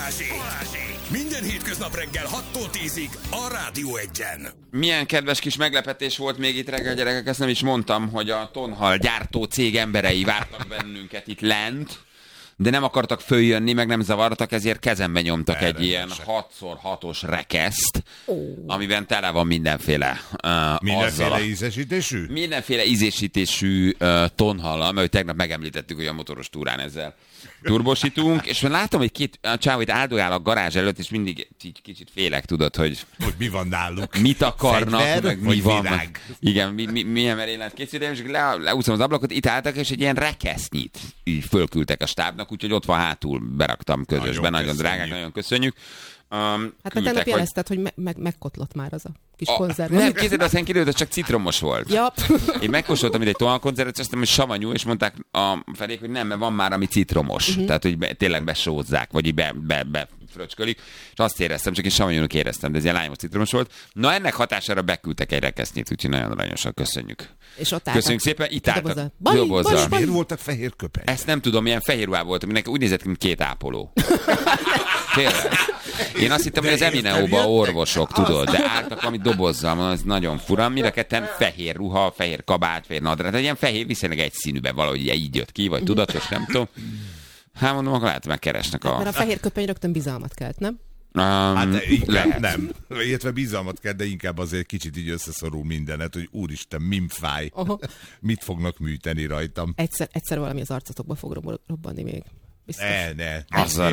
Minden hétköznap reggel 6-tól 10-ig a Rádió Egyen. Milyen kedves kis meglepetés volt még itt reggel, gyerekek, ezt nem is mondtam, hogy a tonhal gyártó cég emberei vártak bennünket itt lent, de nem akartak följönni, meg nem zavartak, ezért kezembe nyomtak egy ilyen 6x6-os rekeszt, amiben tele van mindenféle mindenféle ízesítésű? Mindenféle ízesítésű tonhallal, mert tegnap megemlítettük, hogy a motoros túrán ezzel turbosítunk, és már látom, hogy két csávó itt áldogál a garázs előtt, és mindig kicsit félek, tudod, hogy mi van náluk? Mit akarnak, Fegyver, meg mi van. Igen, milyen merénylet készítem, és leúszom az ablakot, itt álltak, és egy ilyen rekesznyit így fölküldtek a stábnak, úgyhogy ott van hátul, beraktam közösben, nagyon drágák, nagyon köszönjük. Hát te tegnap jelezted, hogy megkotlott már az a kis konzerv. Nem, képzeld, aztán kiderült, hogy csak citromos volt. Ja. Én megkóstoltam itt egy tonhalkonzervet, és azt mondtam, hogy savanyú, és mondták a felék, hogy nem, mert van már, ami citromos. Tehát, hogy tényleg besózzák, vagy befröcskölik. És azt éreztem, csak én savanyúnak éreztem, de ez ilyen lányos citromos volt. Na, ennek hatására beküldtek egy rekesznyit, úgyhogy nagyon aranyosan köszönjük. És ott köszönjük szépen, itt álltak. Dobozzal. Miért voltak fehér köpenyek? Ezt nem tudom, milyen fehér ruhá volt, aminek úgy nézett ki, mint két ápoló. Tényleg. Én azt hittem, hogy az Emineóban orvosok, tudod, de álltak valami dobozzal, az nagyon fura. Mire ketten fehér ruha, fehér kabát, fehér nadrág, egy ilyen fehér viszonylag egyszínűben valahogy így jött ki, vagy tudatos, nem tudom. Hát mondom, akkor lehet megkeresnek Mert a fehér köpeny rögtön bizalmat kelt, nem? Hát inkább nem. Illetve bizalmat kell, de inkább azért kicsit így összeszorul mindenet, hogy úristen, mimfáj. Mit fognak műteni rajtam? Egyszer valami az arcotokba fog robbanni még. Ne. Azzal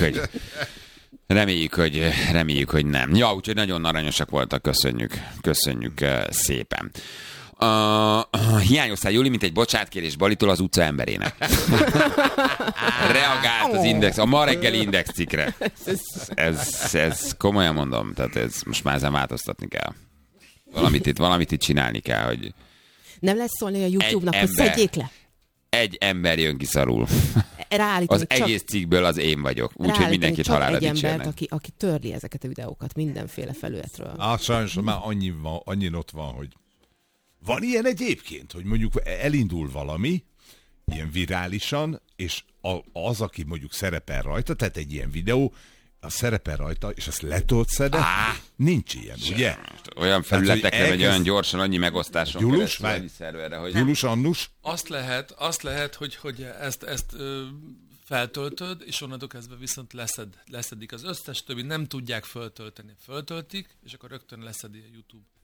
reméljük, hogy nem. Ja, úgyhogy nagyon aranyosak voltak, köszönjük szépen. Hiányoztál, Júli, mint egy bocsátkérés Balitól az utca emberének. Reagált az Index, a ma reggeli Index cikkre. Ez komolyan mondom, tehát ez most már ezen változtatni kell. Valamit itt csinálni kell, hogy... Nem lesz szólni a YouTube-nak, hogy szedjék le? Egy ember jön ki szarul. Az egész cikkből az én vagyok. Úgyhogy mindenkit halálra dicsérnek. Egy embert, aki törli ezeket a videókat mindenféle felületről. Sajnos már annyi ott van, hogy van ilyen egyébként, hogy mondjuk elindul valami, ilyen virálisan, és az, aki mondjuk szerepel rajta, tehát egy ilyen videó, az szerepel rajta, és azt letoltad szedni, nincs ilyen, ugye? Olyan felületekre, vagy olyan gyorsan, annyi megosztáson Gyulus, keresztül, hogy... Gyulus, Annus? Azt lehet, hogy ezt feltöltöd, és onnantól kezdve viszont leszedik az összes többi, nem tudják föltölteni. Föltöltik, és akkor rögtön leszedi a YouTube.